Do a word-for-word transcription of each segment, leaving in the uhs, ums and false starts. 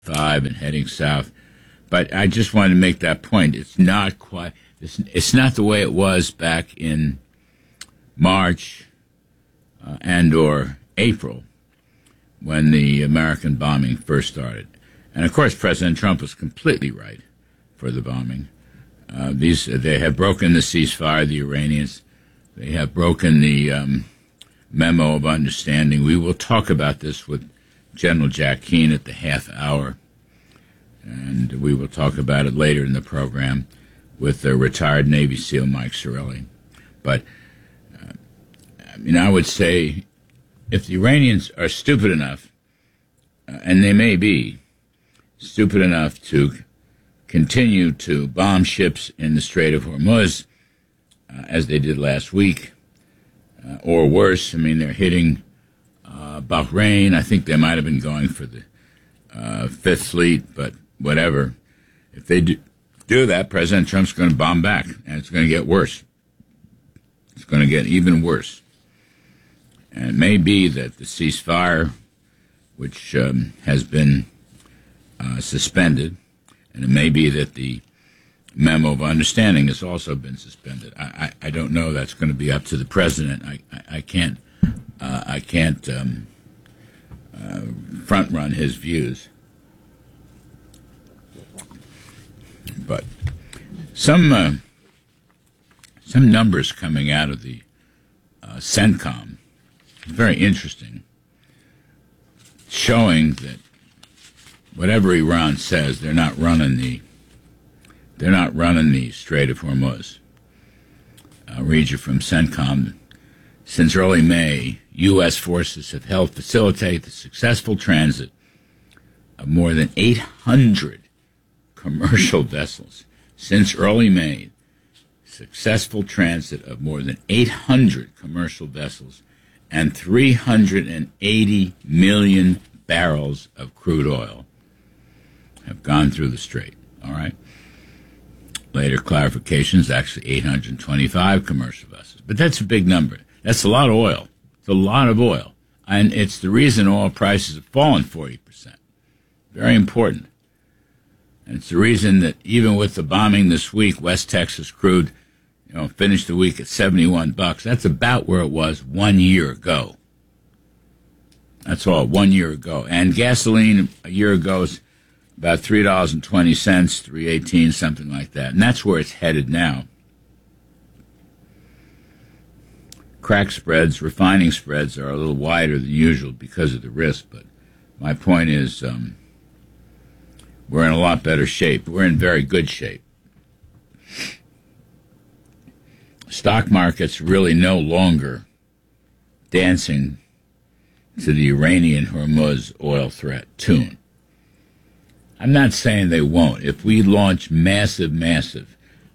five and heading south. But I just wanted to make that point. It's not quite, it's, it's not the way it was back in March uh, and or April when the American bombing first started. And, of course, President Trump was completely right for the bombing. Uh, these They have broken the ceasefire, the Iranians. They have broken the um, memo of understanding. We will talk about this with General Jack Keane at the half hour, and we will talk about it later in the program with uh, retired Navy SEAL Mike Sarraille. But, uh, I mean, I would say if the Iranians are stupid enough, uh, and they may be, stupid enough to continue to bomb ships in the Strait of Hormuz, uh, as they did last week, uh, or worse. I mean, they're hitting uh, Bahrain. I think they might have been going for the uh, Fifth Fleet, but whatever. If they do, do that, President Trump's going to bomb back, and it's going to get worse. It's going to get even worse. And it may be that the ceasefire, which um, has been Uh, suspended, and it may be that the memo of understanding has also been suspended. I, I, I don't know. That's going to be up to the president. I, I, I can't uh, I can't um, uh, front run his views. But some uh, some numbers coming out of the uh, CENTCOM, very interesting, showing that whatever Iran says, they're not running the they're not running the Strait of Hormuz. I'll read you from CENTCOM. Since early May, U S forces have helped facilitate the successful transit of more than eight hundred commercial vessels. Since early May, successful transit of more than eight hundred commercial vessels and three hundred eighty million barrels of crude oil have gone through the strait. All right. Later clarifications, actually eight hundred twenty-five commercial vessels. But that's a big number. That's a lot of oil. It's a lot of oil. And it's the reason oil prices have fallen forty percent. Very important. And it's the reason that even with the bombing this week, West Texas crude, you know, finished the week at seventy-one bucks. That's about where it was one year ago. That's all, one year ago. And gasoline a year ago is about three dollars and twenty cents, three eighteen, something like that. And that's where it's headed now. Crack spreads, refining spreads are a little wider than usual because of the risk. But my point is um, we're in a lot better shape. We're in very good shape. Stock market's really no longer dancing to the Iranian Hormuz oil threat tune. I'm not saying they won't. If we launch massive, massive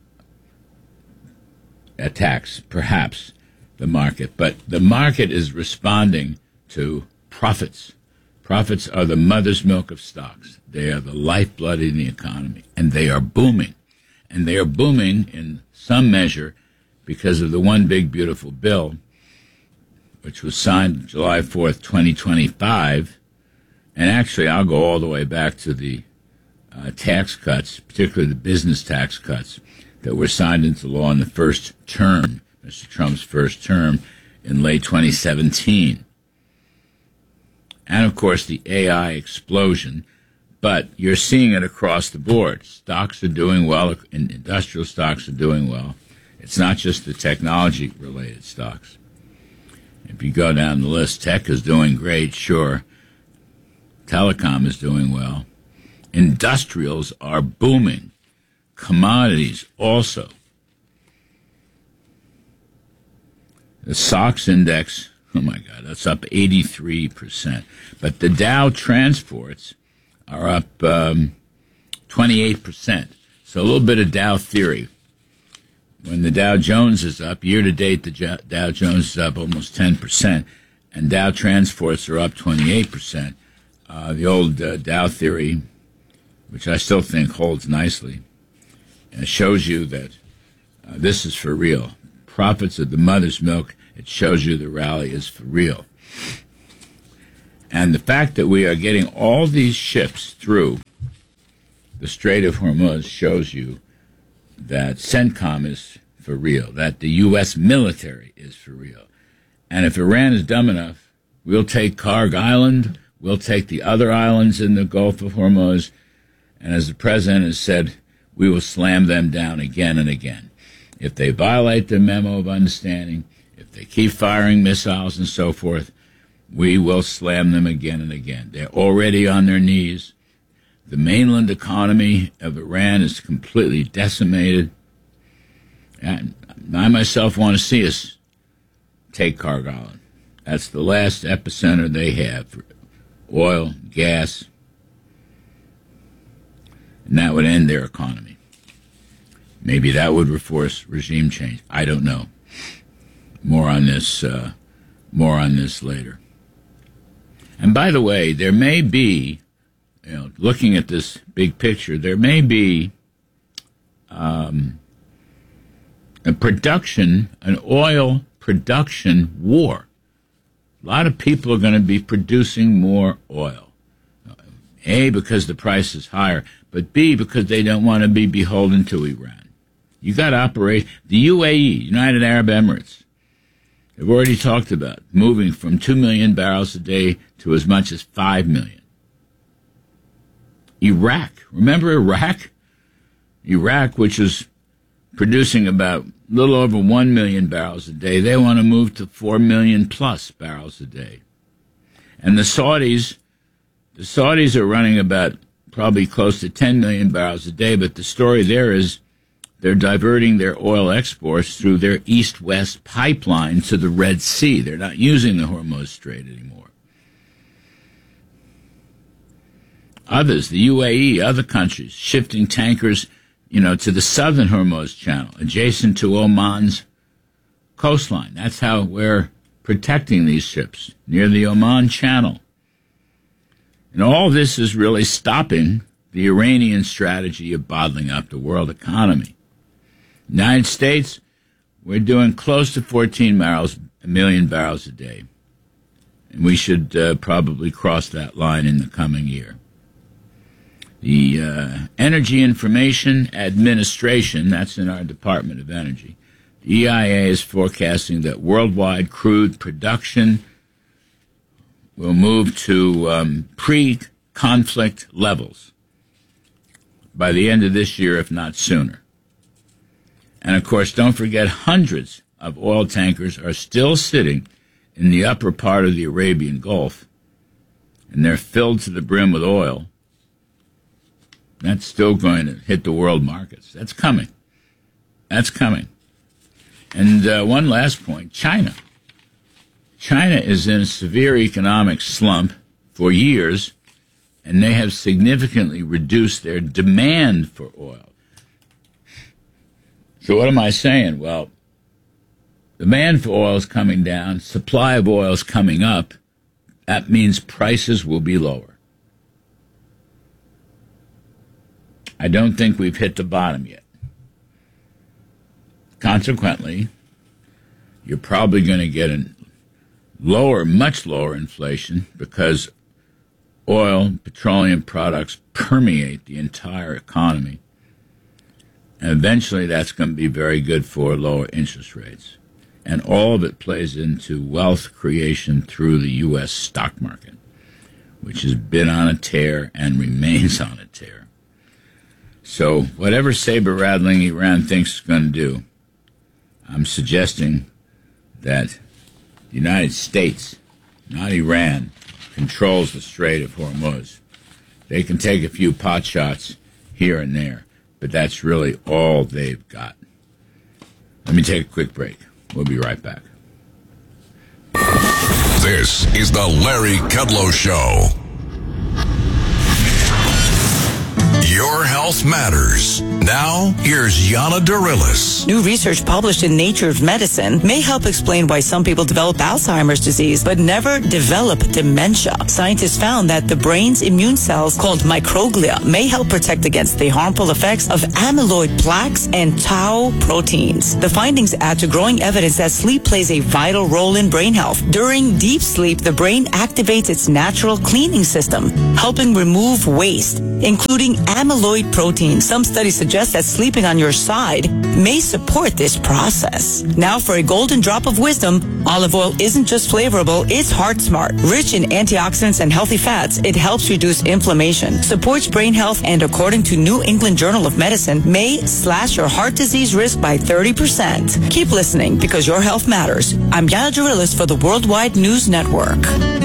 attacks, perhaps the market. But the market is responding to profits. Profits are the mother's milk of stocks. They are the lifeblood in the economy, and they are booming. And they are booming in some measure because of the one big, beautiful bill, which was signed July fourth, twenty twenty-five. And actually, I'll go all the way back to the uh, tax cuts, particularly the business tax cuts, that were signed into law in the first term, Mister Trump's first term, in late twenty seventeen. And, of course, the A I explosion. But you're seeing it across the board. Stocks are doing well, and industrial stocks are doing well. It's not just the technology-related stocks. If you go down the list, tech is doing great, sure. Telecom is doing well. Industrials are booming. Commodities also. The S O X index, oh my God, that's up eighty-three percent. But the Dow transports are up um, twenty-eight percent. So a little bit of Dow theory. When the Dow Jones is up, year-to-date, the Dow Jones is up almost ten percent, and Dow transports are up twenty-eight percent. Uh, the old uh, Dow theory, which I still think holds nicely, uh, shows you that uh, this is for real. Profits of the mother's milk, it shows you the rally is for real. And the fact that we are getting all these ships through the Strait of Hormuz shows you that CENTCOM is for real, that the U S military is for real. And if Iran is dumb enough, we'll take Karg Island, we'll take the other islands in the Gulf of Hormuz, and as the president has said, we will slam them down again and again. If they violate the memo of understanding, if they keep firing missiles and so forth, we will slam them again and again. They're already on their knees. The mainland economy of Iran is completely decimated. And I myself want to see us take Karg Island. That's the last epicenter they have for oil, gas, and that would end their economy. Maybe that would force regime change. I don't know. More on this, uh, more on this later. And by the way, there may be, you know, looking at this big picture, there may be um, a production, an oil production war. A lot of people are going to be producing more oil. A, because the price is higher, but B, because they don't want to be beholden to Iran. You got to operate. The U A E, United Arab Emirates, they've already talked about moving from two million barrels a day to as much as five million. Iraq, remember Iraq? Iraq, which is producing about a little over one million barrels a day, they want to move to four million plus barrels a day. And the Saudis, the Saudis are running about probably close to ten million barrels a day, but the story there is they're diverting their oil exports through their east-west pipeline to the Red Sea. They're not using the Hormuz Strait anymore. Others, the U A E, other countries, shifting tankers, you know, to the southern Hormuz Channel, adjacent to Oman's coastline. That's how we're protecting these ships, near the Oman Channel. And all this is really stopping the Iranian strategy of bottling up the world economy. United States, we're doing close to fourteen barrels, a million barrels a day. And we should uh, probably cross that line in the coming year. The uh, Energy Information Administration, that's in our Department of Energy, the E I A is forecasting that worldwide crude production will move to um, pre-conflict levels by the end of this year, if not sooner. And, of course, don't forget hundreds of oil tankers are still sitting in the upper part of the Arabian Gulf, and they're filled to the brim with oil. That's still going to hit the world markets. That's coming. That's coming. And uh, one last point, China. China is in a severe economic slump for years, and they have significantly reduced their demand for oil. So what am I saying? Well, demand for oil is coming down, supply of oil is coming up. That means prices will be lower. I don't think we've hit the bottom yet. Consequently, you're probably going to get a lower, much lower inflation because oil, petroleum products permeate the entire economy. And eventually that's going to be very good for lower interest rates. And all of it plays into wealth creation through the U S stock market, which has been on a tear and remains on a tear. So whatever saber-rattling Iran thinks it's going to do, I'm suggesting that the United States, not Iran, controls the Strait of Hormuz. They can take a few pot shots here and there, but that's really all they've got. Let me take a quick break. We'll be right back. This is the Larry Kudlow Show. Your health health matters. Now, here's Yana Darilis. New research published in Nature of Medicine may help explain why some people develop Alzheimer's disease but never develop dementia. Scientists found that the brain's immune cells, called microglia, may help protect against the harmful effects of amyloid plaques and tau proteins. The findings add to growing evidence that sleep plays a vital role in brain health. During deep sleep, the brain activates its natural cleaning system, helping remove waste, including amyloid protein. Some studies suggest that sleeping on your side may support this process. Now for a golden drop of wisdom, olive oil isn't just flavorable, it's heart smart. Rich in antioxidants and healthy fats, it helps reduce inflammation, supports brain health, and according to New England Journal of Medicine, may slash your heart disease risk by thirty percent. Keep listening because your health matters. I'm Yana Darilis for the Worldwide News Network.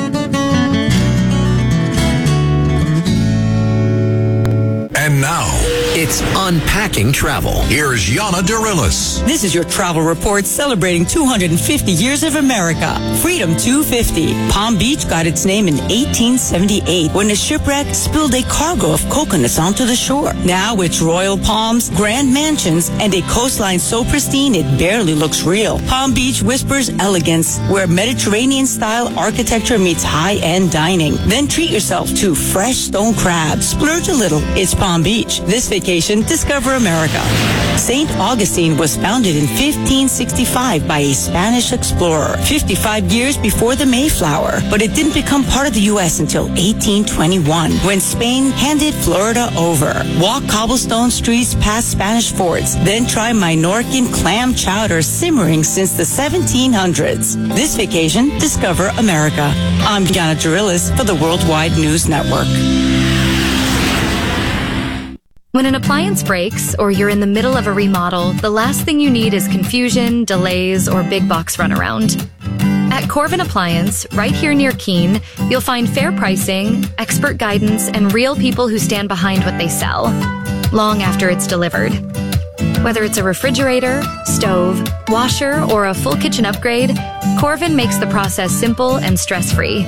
And now, it's Unpacking Travel. Here's Yana Darilis. This is your travel report celebrating two hundred fifty years of America. Freedom two fifty. Palm Beach got its name in eighteen seventy-eight when a shipwreck spilled a cargo of coconuts onto the shore. Now it's royal palms, grand mansions, and a coastline so pristine it barely looks real. Palm Beach whispers elegance, where Mediterranean-style architecture meets high-end dining. Then treat yourself to fresh stone crabs. Splurge a little. It's Palm Beach. This vacation, discover America. Saint Augustine was founded in fifteen sixty-five by a Spanish explorer, fifty-five years before the Mayflower, but it didn't become part of the U S until eighteen twenty-one, when Spain handed Florida over. Walk cobblestone streets past Spanish forts, then try Minorcan clam chowder simmering since the seventeen hundreds. This vacation, discover America. I'm Yana Darilis for the Worldwide News Network. When an appliance breaks or you're in the middle of a remodel, the last thing you need is confusion, delays, or big box runaround. At Corvin Appliance, right here near Keene, you'll find fair pricing, expert guidance, and real people who stand behind what they sell, long after it's delivered. Whether it's a refrigerator, stove, washer, or a full kitchen upgrade, Corvin makes the process simple and stress-free.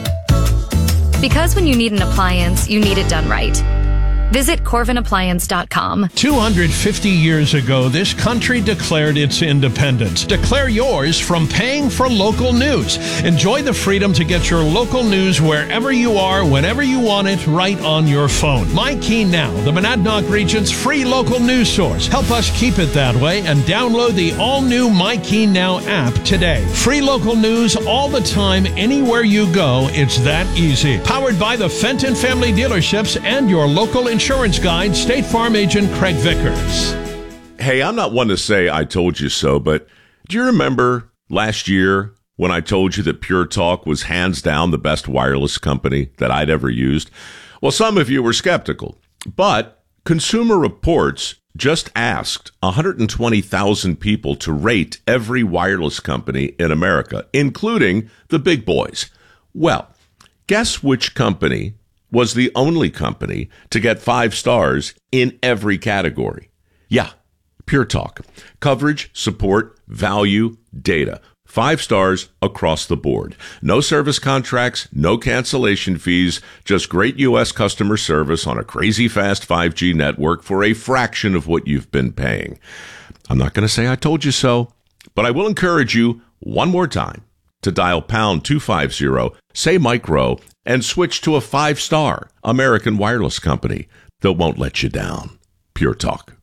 Because when you need an appliance, you need it done right. Visit Corvin Appliance dot com. two hundred fifty years ago, this country declared its independence. Declare yours from paying for local news. Enjoy the freedom to get your local news wherever you are, whenever you want it, right on your phone. MyKey Now, the Monadnock region's free local news source. Help us keep it that way and download the all-new MyKey Now app today. Free local news all the time, anywhere you go. It's that easy. Powered by the Fenton Family Dealerships and your local insurance Insurance Guide, State Farm Agent Craig Vickers. Hey, I'm not one to say I told you so, but do you remember last year when I told you that Pure Talk was hands down the best wireless company that I'd ever used? Well, some of you were skeptical, but Consumer Reports just asked one hundred twenty thousand people to rate every wireless company in America, including the big boys. Well, guess which company was the only company to get five stars in every category? Yeah, Pure Talk. Coverage, support, value, data. Five stars across the board. No service contracts, no cancellation fees, just great U S customer service on a crazy fast five G network for a fraction of what you've been paying. I'm not going to say I told you so, but I will encourage you one more time to dial pound two fifty, say micro, and switch to a five-star American wireless company that won't let you down. Pure Talk.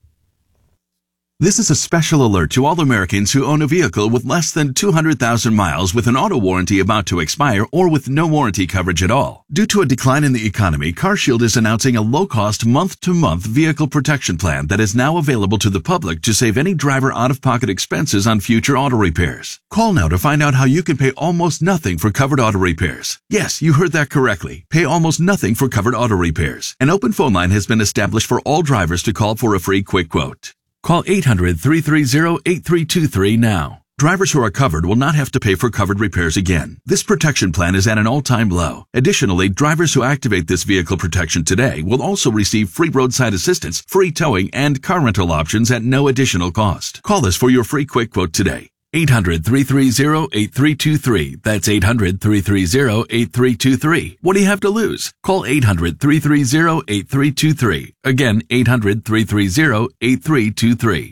This is a special alert to all Americans who own a vehicle with less than two hundred thousand miles with an auto warranty about to expire or with no warranty coverage at all. Due to a decline in the economy, CarShield is announcing a low-cost month-to-month vehicle protection plan that is now available to the public to save any driver out-of-pocket expenses on future auto repairs. Call now to find out how you can pay almost nothing for covered auto repairs. Yes, you heard that correctly. Pay almost nothing for covered auto repairs. An open phone line has been established for all drivers to call for a free quick quote. Call eight hundred, three three zero, eight three two three now. Drivers who are covered will not have to pay for covered repairs again. This protection plan is at an all-time low. Additionally, drivers who activate this vehicle protection today will also receive free roadside assistance, free towing, and car rental options at no additional cost. Call us for your free quick quote today. eight hundred, three three zero, eight three two three. That's eight hundred, three three zero, eight three two three. What do you have to lose? Call eight hundred, three three zero, eight three two three. Again, eight hundred, three three zero, eight three two three.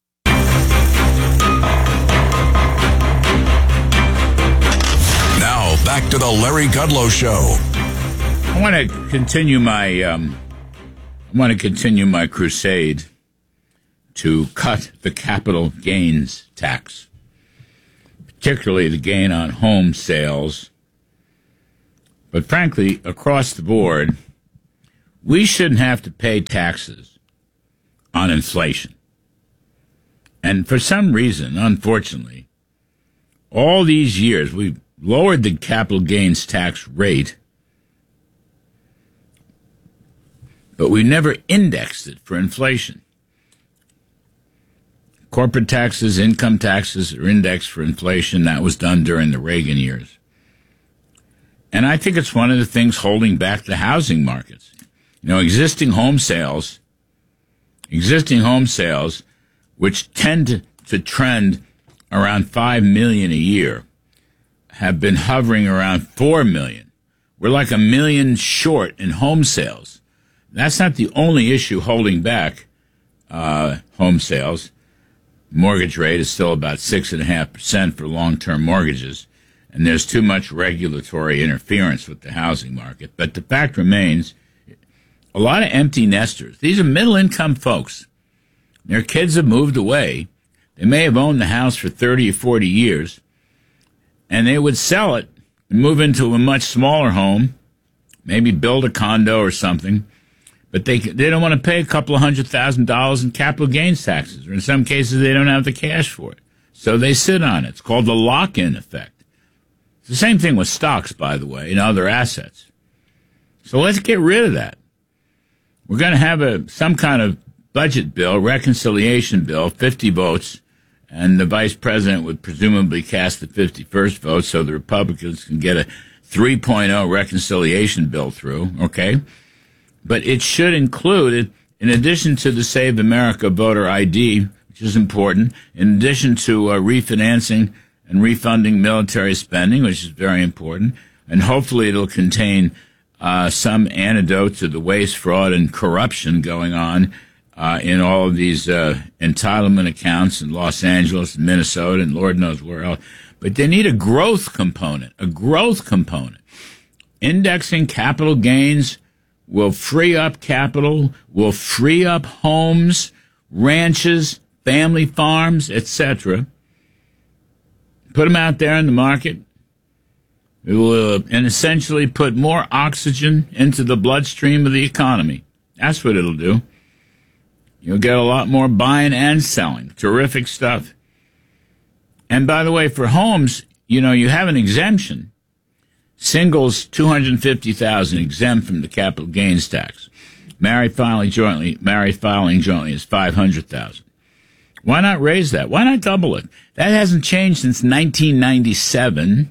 Now, back to the Larry Kudlow Show. I want to continue my um, I want to continue my crusade to cut the capital gains tax, particularly the gain on home sales. But frankly, across the board, we shouldn't have to pay taxes on inflation. And for some reason, unfortunately, all these years we've lowered the capital gains tax rate, but we never indexed it for inflation. Corporate taxes, income taxes are indexed for inflation. That was done during the Reagan years. And I think it's one of the things holding back the housing markets. You know, existing home sales, existing home sales, which tend to, to trend around five million a year, have been hovering around four million. We're like a million short in home sales. That's not the only issue holding back uh, home sales. Mortgage rate is still about six point five percent for long-term mortgages, and there's too much regulatory interference with the housing market. But the fact remains, a lot of empty nesters. These are middle-income folks. Their kids have moved away. They may have owned the house for thirty or forty years, and they would sell it and move into a much smaller home, maybe build a condo or something, but they they don't want to pay a couple of hundred thousand dollars in capital gains taxes, or in some cases they don't have the cash for it. So they sit on it. It's called the lock-in effect. It's the same thing with stocks, by the way, and other assets. So let's get rid of that. We're going to have a some kind of budget bill, reconciliation bill, fifty votes, and the vice president would presumably cast the fifty-first vote so the Republicans can get a three point oh reconciliation bill through, okay? But it should include, in addition to the Save America voter I D, which is important, in addition to uh, refinancing and refunding military spending, which is very important, and hopefully it'll contain uh, some antidote to the waste, fraud, and corruption going on uh, in all of these uh, entitlement accounts in Los Angeles and Minnesota and Lord knows where else. But they need a growth component, a growth component. Indexing capital gains will free up capital, will free up homes, ranches, family farms, et cetera. Put them out there in the market. It will, and essentially put more oxygen into the bloodstream of the economy. That's what it'll do. You'll get a lot more buying and selling. Terrific stuff. And by the way, for homes, you know, you have an exemption. Singles, two hundred fifty thousand dollars exempt from the capital gains tax. Married filing jointly, married filing jointly is five hundred thousand dollars. Why not raise that? Why not double it? That hasn't changed since nineteen ninety-seven.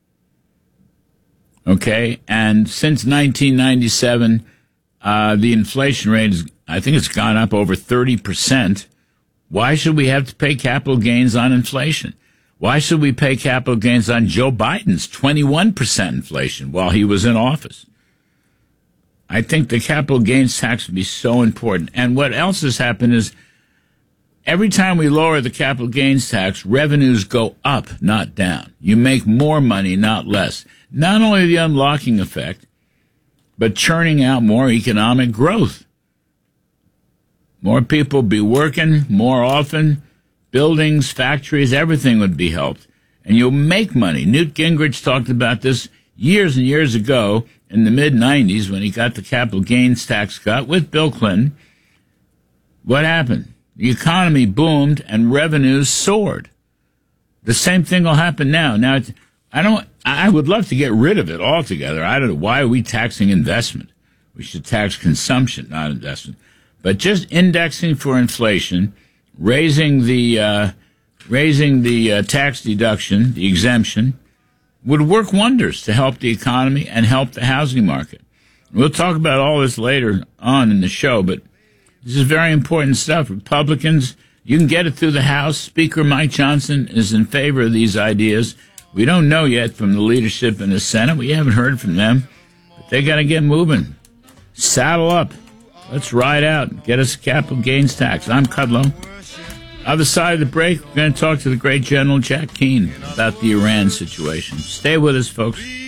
Okay, and since nineteen ninety-seven, uh, the inflation rate is, I think it's gone up over thirty percent. Why should we have to pay capital gains on inflation? Why should we pay capital gains on Joe Biden's twenty-one percent inflation while he was in office? I think the capital gains tax would be so important. And what else has happened is every time we lower the capital gains tax, revenues go up, not down. You make more money, not less. Not only the unlocking effect, but churning out more economic growth. More people be working more often. Buildings, factories, everything would be helped. And you'll make money. Newt Gingrich talked about this years and years ago in the mid nineties when he got the capital gains tax cut with Bill Clinton. What happened? The economy boomed and revenues soared. The same thing will happen now. Now, it's, I don't. I would love to get rid of it altogether. I don't know. Why are we taxing investment? We should tax consumption, not investment. But just indexing for inflation, raising the uh, raising the uh, tax deduction, the exemption, would work wonders to help the economy and help the housing market. We'll talk about all this later on in the show, but this is very important stuff. Republicans, You can get it through the House. Speaker Mike Johnson is in favor of these ideas. We don't know yet from the leadership in the Senate. We haven't heard from them. But they got to get moving. Saddle up. Let's ride out. Get us a capital gains tax. I'm Kudlow. Other side of the break, we're going to talk to the great General Jack Keane about the Iran situation. Stay with us, folks.